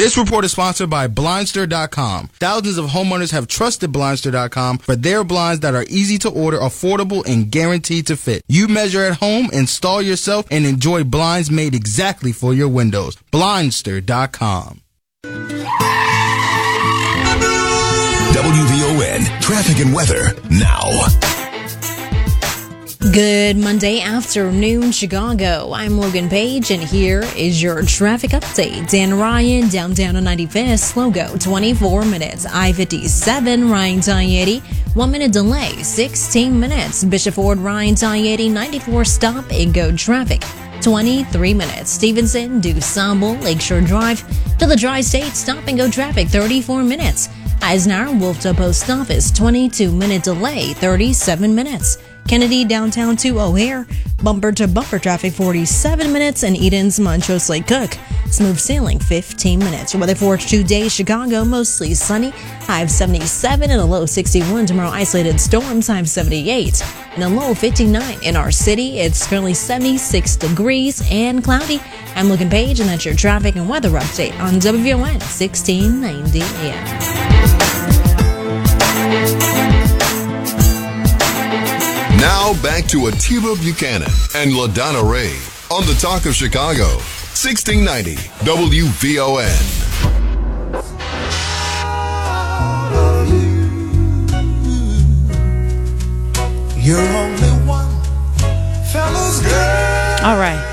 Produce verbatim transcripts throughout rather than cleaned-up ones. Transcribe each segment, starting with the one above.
This report is sponsored by Blindster dot com. Thousands of homeowners have trusted Blindster dot com for their blinds that are easy to order, affordable, and guaranteed to fit. You measure at home, install yourself, and enjoy blinds made exactly for your windows. Blindster dot com. W V O N Traffic and Weather now. Good Monday afternoon, Chicago. I'm Logan Page, and here is your traffic update. Dan Ryan, downtown on ninety-fifth, slow go, twenty-four minutes. I fifty-seven, Ryan to I eighty, one minute delay, sixteen minutes. Bishop Ford, Ryan to I eighty, ninety-four, stop and go traffic, twenty-three minutes. Stevenson, DuSable, Lakeshore Drive to the Tri-State, stop and go traffic, thirty-four minutes. Eisner, Wolf to Post Office, twenty-two minute delay, thirty-seven minutes. Kennedy, downtown to O'Hare, bumper to bumper traffic, forty-seven minutes. And Eden's, Montrose Lake Cook, smooth sailing, fifteen minutes. Weather for today, Chicago, mostly sunny, high of seventy-seven and a low sixty-one. Tomorrow, isolated storms, high of seventy-eight and a low fifty-nine. In our city, it's currently seventy-six degrees and cloudy. I'm Logan Page, and that's your traffic and weather update on W V O N sixteen ninety A M. Now back to Atiba Buchanan and LaDonna Ray on the Talk of Chicago, sixteen ninety W V O N. You're only one fellow's girl. All right.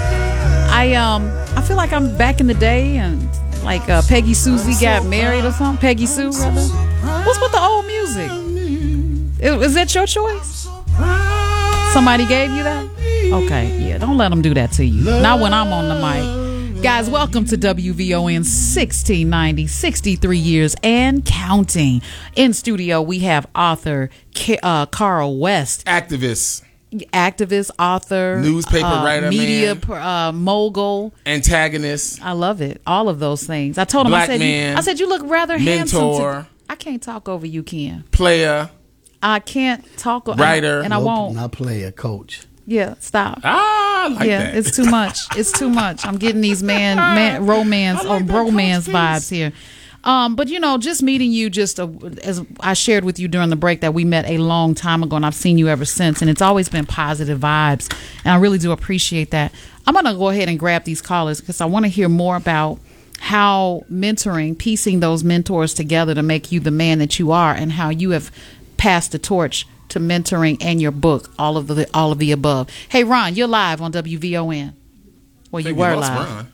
I um I feel like I'm back in the day, and like uh, Peggy Susie got married or something. Peggy Sue, rather. What's with the old music? Is, is that your choice? Somebody gave you that? Okay, yeah, don't let them do that to you. Not when I'm on the mic. Guys, welcome to W V O N sixteen ninety, sixty-three years and counting. In studio, we have author uh, Carl West. Activist. Activist, author. Newspaper uh, writer, media man. Uh, mogul. Antagonist. I love it. All of those things. I told him, Black I said, man, you, I said, you look rather mentor, handsome. To, I can't talk over you, Ken. Player. I can't talk. Writer. And I, and I won't. Not player, coach. Yeah, stop. Ah, I like yeah, that. it's too much. It's too much. I'm getting these man, man romance like or bromance vibes here. Um, but you know, just meeting you, just uh, as I shared with you during the break, that we met a long time ago, and I've seen you ever since, and it's always been positive vibes, and I really do appreciate that. I'm gonna go ahead and grab these callers because I want to hear more about how mentoring, piecing those mentors together to make you the man that you are, and how you have passed the torch to mentoring and your book, all of the all of the above. Hey, Ron, you're live on W V O N. Well, you were live. Ron.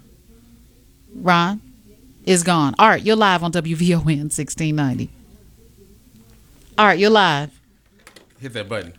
Ron is gone. All right, you're live on W V O N sixteen ninety. All right, you're live. Hit that button.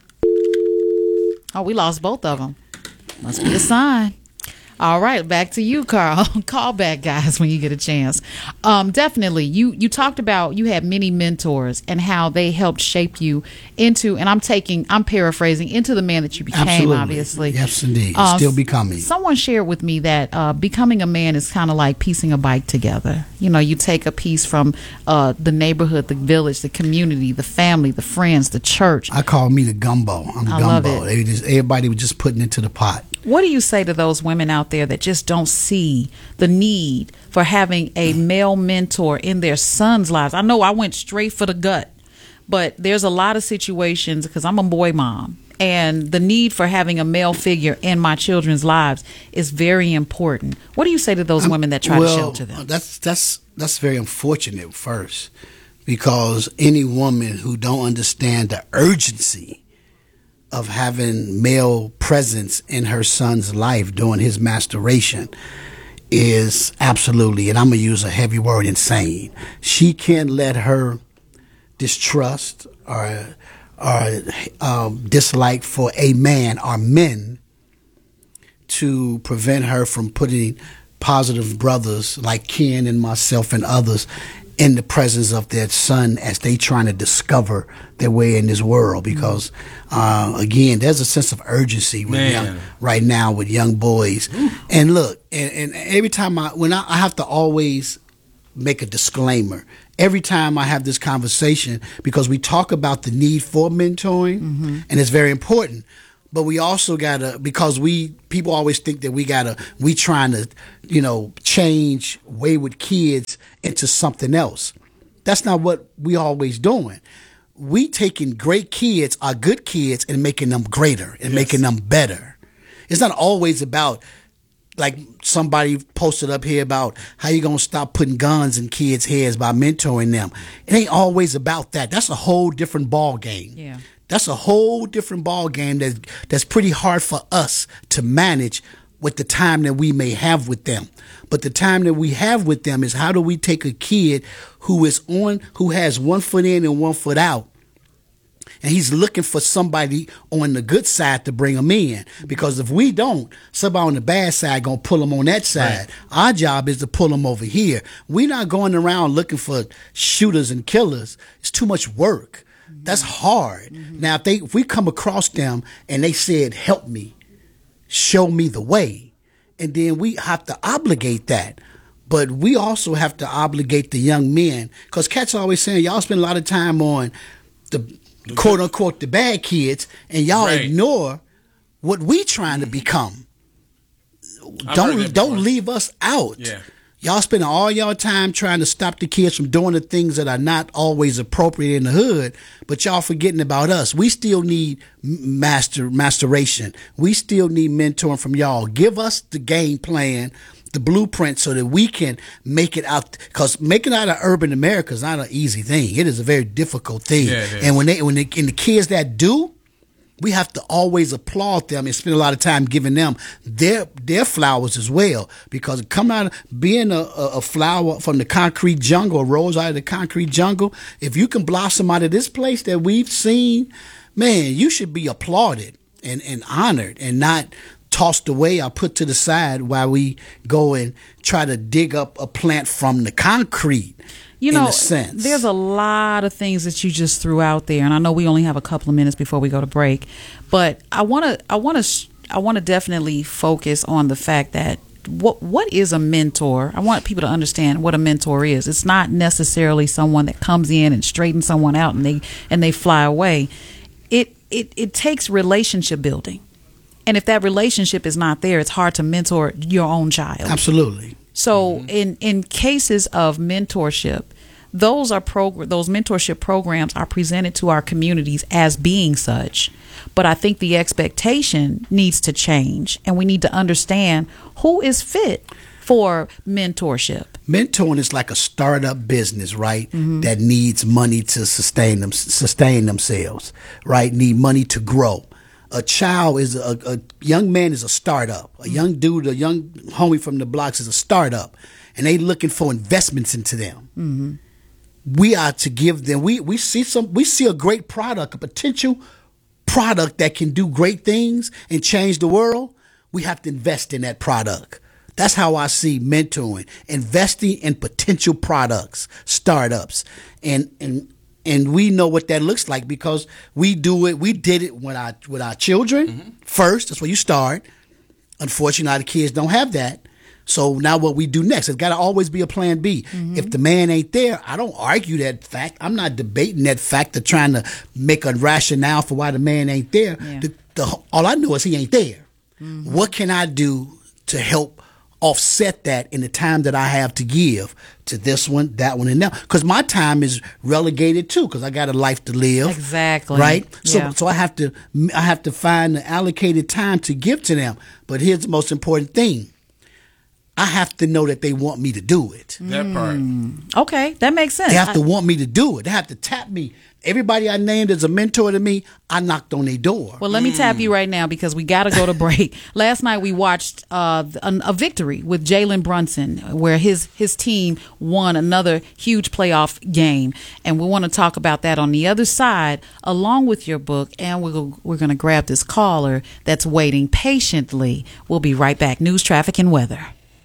Oh, we lost both of them. Must be a sign. All right, back to you, Carl. Call back, guys, when you get a chance. Um, definitely, you you talked about you had many mentors and how they helped shape you into, and I'm taking, I'm paraphrasing, into the man that you became. Absolutely. Obviously, yes, indeed, Uh, still becoming. Someone shared with me that uh, becoming a man is kind of like piecing a bike together. You know, you take a piece from uh, the neighborhood, the village, the community, the family, the friends, the church. I call me the gumbo. I'm the I love gumbo. it. They just, everybody was just putting into the pot. What do you say to those women out there that just don't see the need for having a male mentor in their sons' lives? I know I went straight for the gut, but there's a lot of situations, because I'm a boy mom, and the need for having a male figure in my children's lives is very important. What do you say to those I'm, women that try well, to shelter them? That's that's that's very unfortunate first, because any woman who don't understand the urgency of having male presence in her son's life during his maturation is absolutely, and I'm going to use a heavy word, insane. She can't let her distrust or, or um, dislike for a man or men to prevent her from putting positive brothers like Ken and myself and others in the presence of their son as they trying to discover their way in this world. Because uh, again, there's a sense of urgency with young, right now with young boys. And look, and, and every time I when I, I have to always make a disclaimer every time I have this conversation, because we talk about the need for mentoring, mm-hmm. and it's very important. But we also gotta, because we people always think that we gotta we trying to, you know, change wayward kids into something else. That's not what we always doing. We taking great kids, our good kids, and making them greater and yes. making them better. It's not always about, like somebody posted up here about how you going to stop putting guns in kids' heads by mentoring them. It ain't always about that. That's a whole different ball game. Yeah. That's a whole different ball game that, that's pretty hard for us to manage with the time that we may have with them. But the time that we have with them is how do we take a kid who is on, who has one foot in and one foot out, and he's looking for somebody on the good side to bring him in. Because if we don't, somebody on the bad side going to pull him on that side. Right. Our job is to pull him over here. We're not going around looking for shooters and killers. It's too much work. Mm-hmm. That's hard. Mm-hmm. Now, if they if we come across them and they said, help me, show me the way, and then we have to obligate that. But we also have to obligate the young men, because cats are always saying, y'all spend a lot of time on the quote unquote the bad kids, and y'all right. ignore what we trying to become. I've don't don't leave us out. Yeah. Y'all spending all y'all time trying to stop the kids from doing the things that are not always appropriate in the hood, but y'all forgetting about us. We still need master masteration. We still need mentoring from y'all. Give us the game plan, the blueprint, so that we can make it out. Because making out of urban America is not an easy thing. It is a very difficult thing. Yeah, it is. And when they when they, and the kids that do, we have to always applaud them and spend a lot of time giving them their their flowers as well. Because coming out of being a, a, a flower from the concrete jungle, a rose out of the concrete jungle, if you can blossom out of this place that we've seen, man, you should be applauded and, and honored and not tossed away or put to the side while we go and try to dig up a plant from the concrete. You know, there's a lot of things that you just threw out there, and I know we only have a couple of minutes before we go to break, but I want to, I want to, I want to definitely focus on the fact that what what is a mentor? I want people to understand what a mentor is. It's not necessarily someone that comes in and straightens someone out and they and they fly away. It it it takes relationship building, and if that relationship is not there, it's hard to mentor your own child. Absolutely. So mm-hmm. in, in cases of mentorship, those are progr- those mentorship programs are presented to our communities as being such. But I think the expectation needs to change, and we need to understand who is fit for mentorship. Mentoring is like a startup business, right? Mm-hmm. That needs money to sustain them, sustain themselves, right? Need money to grow. A child is a, a young man is a startup. A young dude, a young homie from the blocks is a startup, and they looking for investments into them. Mm-hmm. We are to give them. We we see some. We see a great product, a potential product that can do great things and change the world. We have to invest in that product. That's how I see mentoring: investing in potential products, startups, and and. And we know what that looks like because we do it. We did it with our with our children mm-hmm. first. That's where you start. Unfortunately, the kids don't have that. So now what we do next? There's got to always be a plan B. Mm-hmm. If the man ain't there, I don't argue that fact. I'm not debating that fact or trying to make a rationale for why the man ain't there. Yeah. The, the, all I know is he ain't there. Mm-hmm. What can I do to help offset that in the time that I have to give to this one, that one, and that? Because my time is relegated too, because I got a life to live. Exactly. Right. So, yeah. so I have to, I have to find the allocated time to give to them. But here's the most important thing: I have to know that they want me to do it. That part. Mm. Okay, that makes sense. They have I- to want me to do it. They have to tap me. Everybody I named as a mentor to me, I knocked on their door. Well, let me tap you right now because we got to go to break. Last night we watched uh, a, a victory with Jalen Brunson, where his his team won another huge playoff game, and we want to talk about that on the other side, along with your book. And we're we're going to grab this caller that's waiting patiently. We'll be right back. News, traffic, and weather.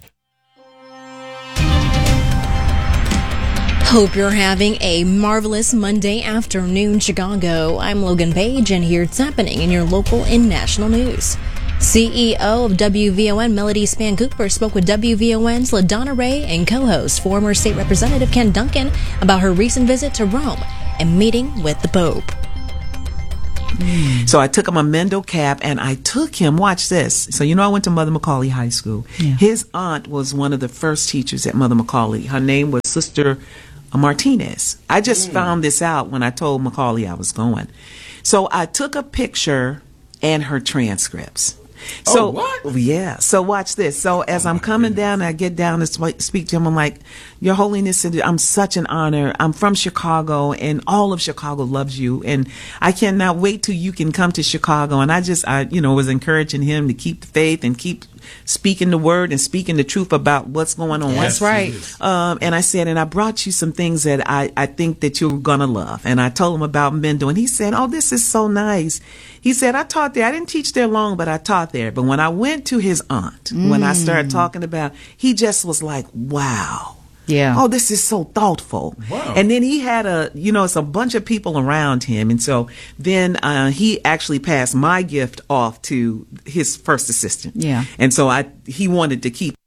Hope you're having a marvelous Monday afternoon, Chicago. I'm Logan Page, and here's happening in your local and national news. C E O of W V O N, Melody Span Cooper, spoke with W V O N's LaDonna Ray and co-host, former State Representative Ken Duncan, about her recent visit to Rome and meeting with the Pope. Mm. So I took him a Mendel cap, and I took him, watch this. So, you know, I went to Mother McCauley High School. Yeah. His aunt was one of the first teachers at Mother McCauley. Her name was Sister Martinez. I just mm. found this out when I told McCauley I was going. So I took a picture and her transcripts. So, oh, what? Yeah. So watch this. So as oh, I'm coming goodness. down, I get down to sp- speak to him. I'm like, Your Holiness, I'm such an honor. I'm from Chicago, and all of Chicago loves you. And I cannot wait till you can come to Chicago. And I just, I, you know, was encouraging him to keep the faith and keep speaking the word and speaking the truth about what's going on. That's right. Um, and I said, and I brought you some things that I, I think that you're going to love. And I told him about Mendel, and he said, oh, this is so nice. He said, I taught there. I didn't teach there long, but I taught there. But when I went to his aunt, mm. when I started talking about, he just was like, wow. Yeah. Oh, this is so thoughtful. Wow. And then he had a, you know, it's a bunch of people around him. And so then uh, he actually passed my gift off to his first assistant. Yeah. And so I, he wanted to keep.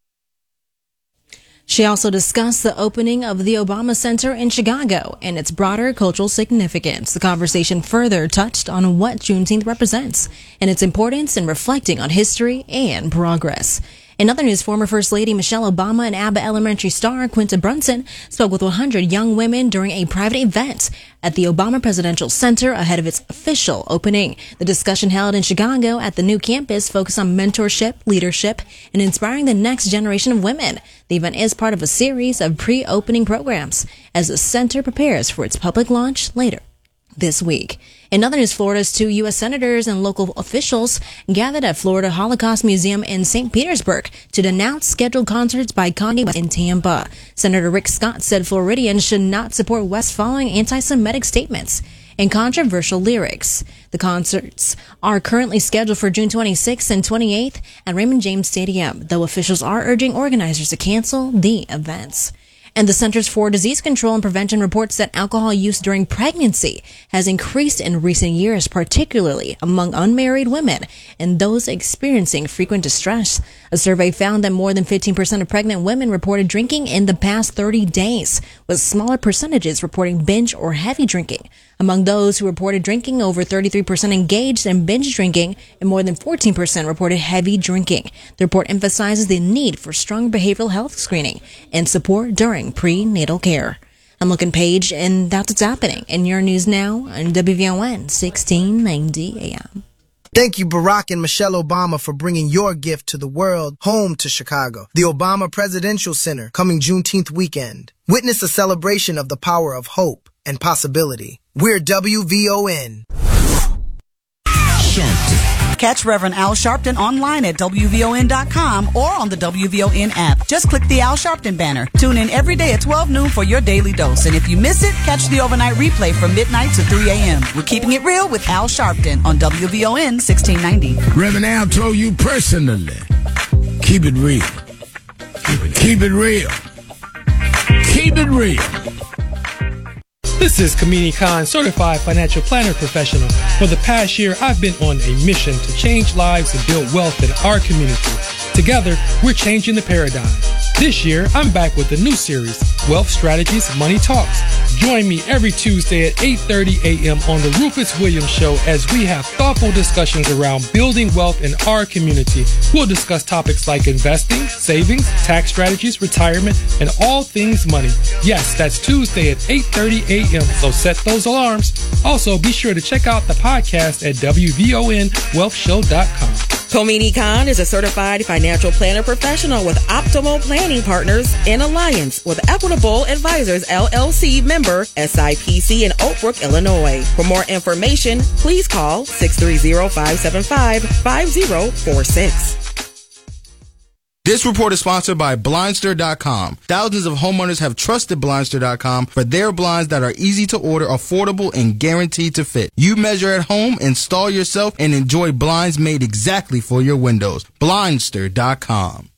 She also discussed the opening of the Obama Center in Chicago and its broader cultural significance. The conversation further touched on what Juneteenth represents and its importance in reflecting on history and progress. In other news, former First Lady Michelle Obama and Abbott Elementary star Quinta Brunson spoke with one hundred young women during a private event at the Obama Presidential Center ahead of its official opening. The discussion held in Chicago at the new campus focused on mentorship, leadership, and inspiring the next generation of women. The event is part of a series of pre-opening programs as the center prepares for its public launch later this week. In other news, Florida's two U S senators and local officials gathered at Florida Holocaust Museum in Saint Petersburg to denounce scheduled concerts by Kanye West in Tampa. Senator Rick Scott said Floridians should not support West following anti-Semitic statements and controversial lyrics. The concerts are currently scheduled for June twenty-sixth and twenty-eighth at Raymond James Stadium, though officials are urging organizers to cancel the events. And the Centers for Disease Control and Prevention reports that alcohol use during pregnancy has increased in recent years, particularly among unmarried women and those experiencing frequent distress. A survey found that more than fifteen percent of pregnant women reported drinking in the past thirty days, with smaller percentages reporting binge or heavy drinking. Among those who reported drinking, over thirty-three percent engaged in binge drinking and more than fourteen percent reported heavy drinking. The report emphasizes the need for strong behavioral health screening and support during prenatal care. I'm Logan Page, and that's what's happening in your news now on W V O N sixteen ninety A M. Thank you, Barack and Michelle Obama, for bringing your gift to the world home to Chicago. The Obama Presidential Center, coming Juneteenth weekend. Witness a celebration of the power of hope and possibility. We're W V O N. Catch Reverend Al Sharpton online at W V O N dot com or on the W V O N app. Just click the Al Sharpton banner. Tune in every day at twelve noon for your daily dose. And if you miss it, catch the overnight replay from midnight to three a.m. We're keeping it real with Al Sharpton on W V O N sixteen ninety. Reverend Al told you personally, keep it real. Keep it real. Keep it real. This is Kamini Khan, Certified Financial Planner Professional. For the past year, I've been on a mission to change lives and build wealth in our community. Together, we're changing the paradigm. This year, I'm back with a new series, Wealth Strategies, Money Talks. Join me every Tuesday at eight thirty a.m. on the Rufus Williams Show as we have thoughtful discussions around building wealth in our community. We'll discuss topics like investing, savings, tax strategies, retirement, and all things money. Yes, that's Tuesday at eight thirty a.m., so set those alarms. Also, be sure to check out the podcast at W V O N wealth show dot com. Komini Khan is a certified financial planner professional with Optimal Planning Partners in Alliance with Equitable Advisors, L L C member, S I P C in Oak Brook, Illinois. For more information, please call six three zero, five seven five, five zero four six. This report is sponsored by Blindster dot com. Thousands of homeowners have trusted Blindster dot com for their blinds that are easy to order, affordable, and guaranteed to fit. You measure at home, install yourself, and enjoy blinds made exactly for your windows. Blindster dot com.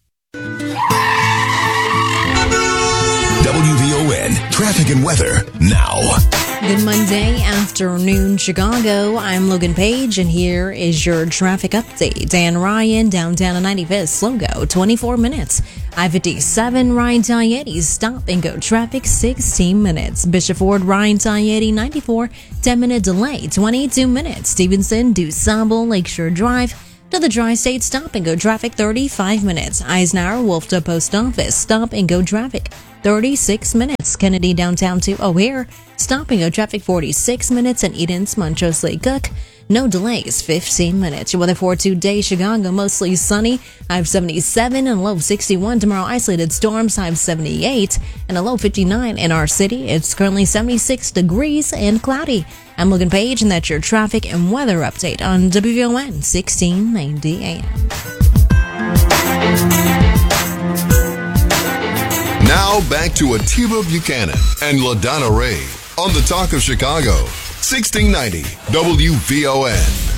W V O N Traffic and Weather now. Good Monday afternoon, Chicago. I'm Logan Page, and here is your traffic update. Dan Ryan, downtown on ninety-fifth, slow go, twenty-four minutes. I fifty-seven, Ryan Tayeti, stop and go traffic, sixteen minutes. Bishop Ford, Ryan Tayeti, ninety-four, ten minute delay, twenty-two minutes. Stevenson, DuSable, Lakeshore Drive to the Tri-State, stop and go traffic, thirty-five minutes. Eisenhower, Wolfta Post Office, stop and go traffic, thirty-six minutes. Kennedy downtown to O'Hare, stop and go traffic, forty-six minutes. And Eden's, Montrose Lake Cook, no delays, fifteen minutes. Your weather for today, Chicago, mostly sunny, high of seventy-seven and low sixty-one. Tomorrow, isolated storms, high of seventy-eight and a low fifty-nine. In our city, it's currently seventy-six degrees and cloudy. I'm Logan Page, and that's your traffic and weather update on W V O N sixteen ninety A M. Now back to Atiba Buchanan and LaDonna Ray on the Talk of Chicago, sixteen ninety W V O N.